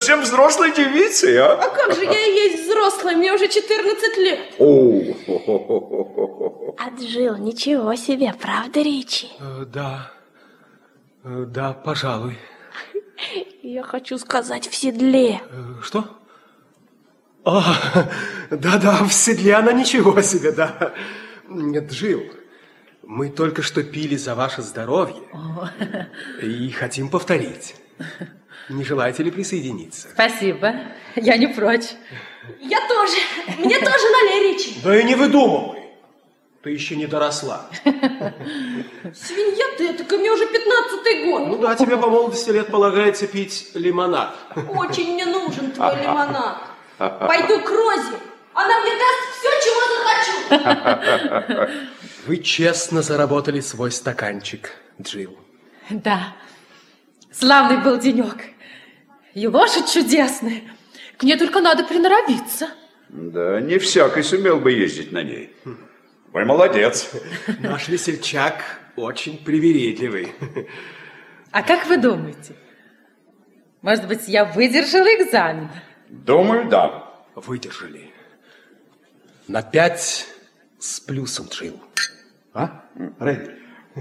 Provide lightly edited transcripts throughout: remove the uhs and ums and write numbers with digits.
совсем взрослой девицей, а? А как же, я и есть взрослая, мне уже 14 лет. А Джилл, ничего себе, правда, Ричи? Да, пожалуй. Я хочу сказать, в седле. Что? Да, в седле она ничего себе, да. Джилл, мы только что пили за ваше здоровье и хотим повторить. Не желаете ли присоединиться? Спасибо, я не прочь. Я тоже. Мне тоже налей, Ричи. Да и не выдумывай. Ты еще не доросла. Свинья ты, так мне уже 15-й год. Ну да, тебе по молодости лет полагается пить лимонад. Очень мне нужен твой лимонад. Пойду к Розе. Она мне даст все, чего захочу. Вы честно заработали свой стаканчик, Джилл. Да, славный был денек. И лошадь чудесная. К ней только надо приноровиться. Да, не всякий сумел бы ездить на ней. Вы молодец. Наш весельчак очень привередливый. А как вы думаете? Может быть, я выдержала экзамен? Думаю, да. Выдержали. На 5 с плюсом, Джилл. А, Рэй?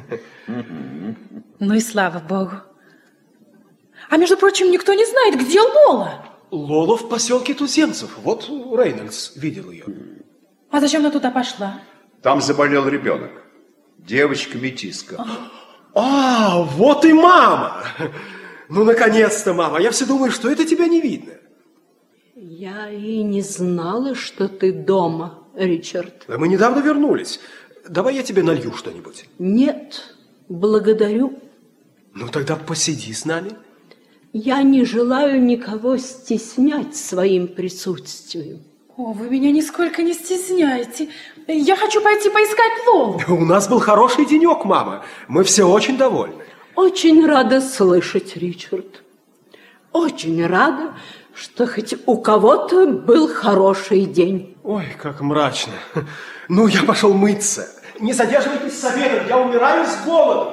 Ну и слава богу. А между прочим, никто не знает, где Лола. Лола в поселке туземцев. Вот Рейнольдс видел ее. А зачем она туда пошла? Там заболел ребенок. Девочка-метиска. Вот и мама. Ну, наконец-то, мама. Я все думаю, что это тебя не видно. Я и не знала, что ты дома, Ричард. Да мы недавно вернулись. Давай я тебе налью что-нибудь. Нет, благодарю. Ну, тогда посиди с нами. Я не желаю никого стеснять своим присутствием. О, вы меня нисколько не стесняете. Я хочу пойти поискать Лолу. У нас был хороший денек, мама. Мы все очень довольны. Очень рада слышать, Ричард. Очень рада, что хоть у кого-то был хороший день. Ой, как мрачно. Ну, я пошел мыться. Не задерживайтесь с обедом, я умираю с голоду.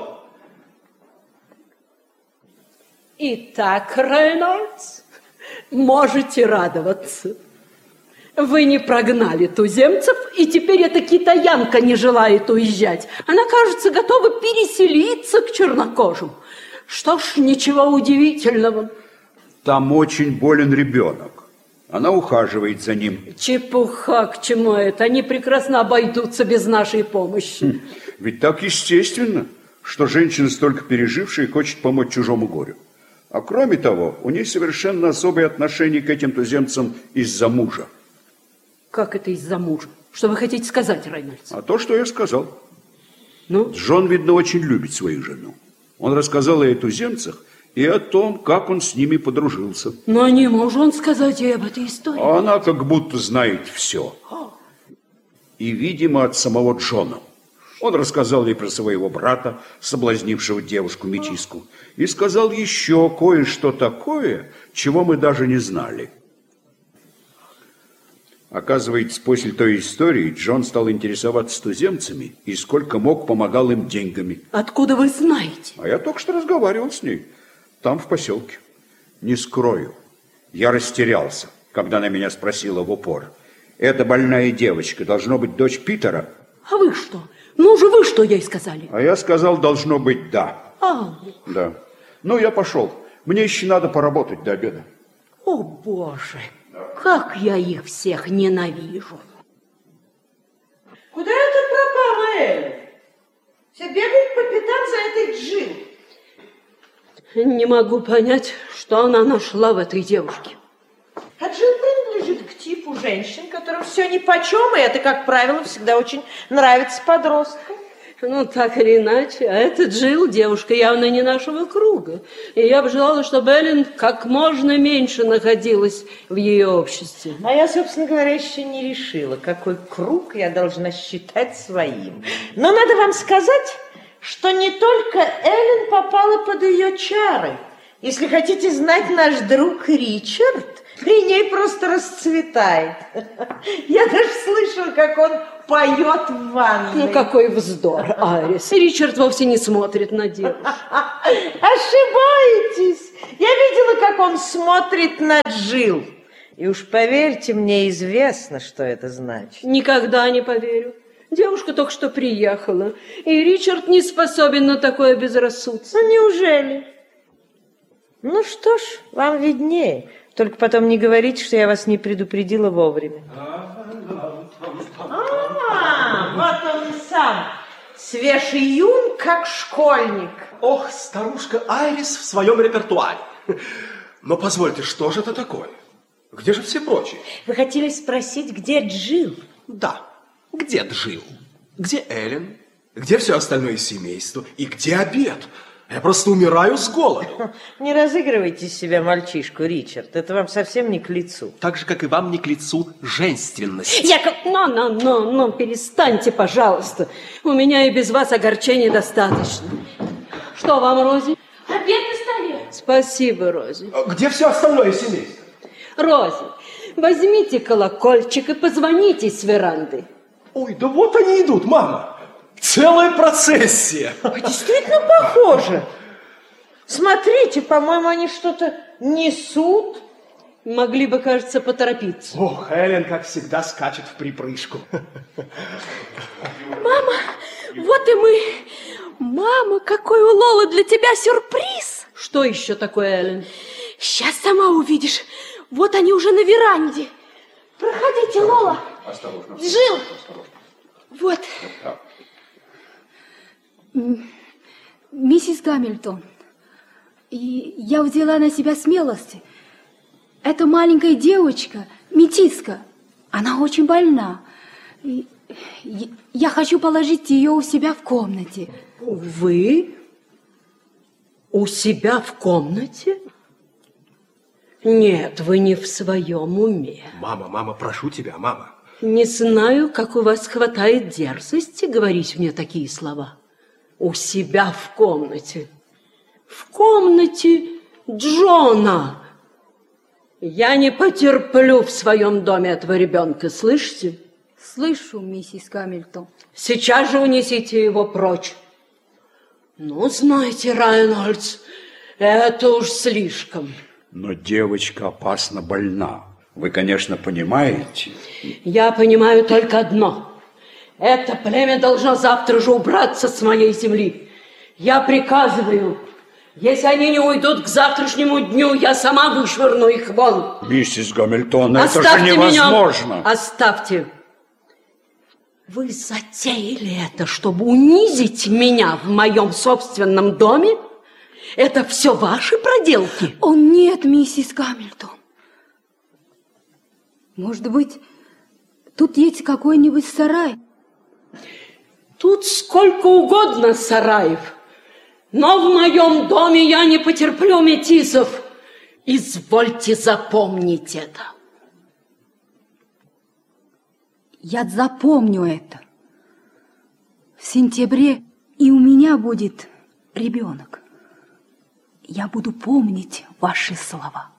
Итак, Рейнольдс, можете радоваться. Вы не прогнали туземцев, и теперь эта китаянка не желает уезжать. Она, кажется, готова переселиться к чернокожим. Что ж, ничего удивительного. Там очень болен ребенок. Она ухаживает за ним. Чепуха, к чему это? Они прекрасно обойдутся без нашей помощи. Ведь так естественно, что женщина, столько пережившая, хочет помочь чужому горю. А кроме того, у нее совершенно особое отношение к этим туземцам из-за мужа. Как это из-за мужа? Что вы хотите сказать, Рейнольдс? А то, что я сказал. Ну? Джон, видно, очень любит свою жену. Он рассказал ей о туземцах и о том, как он с ними подружился. Но не может он сказать ей об этой истории. А она как будто знает все. И, видимо, от самого Джона. Он рассказал ей про своего брата, соблазнившего девушку-метиску, и сказал еще кое-что такое, чего мы даже не знали. Оказывается, после той истории Джон стал интересоваться туземцами и сколько мог помогал им деньгами. Откуда вы знаете? А я только что разговаривал с ней, там, в поселке. Не скрою, я растерялся, когда она меня спросила в упор. Эта больная девочка должно быть дочь Питера? А вы что? Ну же вы что ей сказали? А я сказал, должно быть да. Да. Ну, я пошел. Мне еще надо поработать до обеда. О, Боже, как я их всех ненавижу. Куда это пропала Элли? Все бегают по пятам за этой Джилл. Не могу понять, что она нашла в этой девушке. А Джилл принадлежит к типу женщин, которым все нипочем, и это, как правило, всегда очень нравится подросткам. Ну, так или иначе, а эта Джилл девушка явно не нашего круга. И я бы желала, чтобы Эллен как можно меньше находилась в ее обществе. А я, собственно говоря, еще не решила, какой круг я должна считать своим. Но надо вам сказать, что не только Эллен попала под ее чары. Если хотите знать, наш друг Ричард при ней просто расцветает. Я даже слышала, как он поет в ванной. Ну, какой вздор, Айрис. Ричард вовсе не смотрит на девушек. Ошибаетесь. Я видела, как он смотрит на Джилл. И уж поверьте мне, известно, что это значит. Никогда не поверю. Девушка только что приехала, и Ричард не способен на такое безрассудство. Ну, неужели? Ну что ж, вам виднее. Только потом не говорите, что я вас не предупредила вовремя. Вот он и сам. Свеж и юн, как школьник. Ох, старушка Айрис в своем репертуаре. Но позвольте, что же это такое? Где же все прочие? Вы хотели спросить, где Джилл? Да, где Джилл? Где Эллен? Где все остальное семейство? И где обед? Я просто умираю с голоду. Не разыгрывайте из себя мальчишку, Ричард. Это вам совсем не к лицу. Так же, как и вам не к лицу женственность. Яков, ну, перестаньте, пожалуйста. У меня и без вас огорчений достаточно. Что вам, Рози? Обед на столе. Спасибо, Рози. Где все остальное семейство? Рози, возьмите колокольчик и позвоните с веранды. Ой, да вот они идут, мама. Целая процессия. Действительно похоже. Смотрите, по-моему, они что-то несут. Могли бы, кажется, поторопиться. Ох, Эллен, как всегда, скачет в припрыжку. Мама, вот и мы. Мама, какой у Лолы для тебя сюрприз. Что еще такое, Эллен? Сейчас сама увидишь. Вот они уже на веранде. Проходите, Лола. Осторожно. Джилл. Вот. Миссис Гамильтон, и я взяла на себя смелость. Эта маленькая девочка, метиска, она очень больна. И я хочу положить ее у себя в комнате. Вы? У себя в комнате? Нет, вы не в своем уме. Мама, прошу тебя, мама. Не знаю, как у вас хватает дерзости говорить мне такие слова. У себя в комнате. В комнате Джона. Я не потерплю в своем доме этого ребенка, слышите? Слышу, миссис Гамильтон. Сейчас же унесите его прочь. Ну, знаете, Райнольдс, это уж слишком. Но девочка опасно больна. Вы, конечно, понимаете. Я понимаю только одно. Это племя должно завтра же убраться с моей земли. Я приказываю, если они не уйдут к завтрашнему дню, я сама вышвырну их вон. Миссис Гамильтон, это же Оставьте невозможно. меня. Оставьте. Вы затеяли это, чтобы унизить меня в моем собственном доме? Это все ваши проделки? О, нет, миссис Гамильтон. Может быть, тут есть какой-нибудь сарай? Тут сколько угодно сараев, но в моем доме я не потерплю метисов. Извольте запомнить это. Я запомню это. В сентябре и у меня будет ребенок. Я буду помнить ваши слова.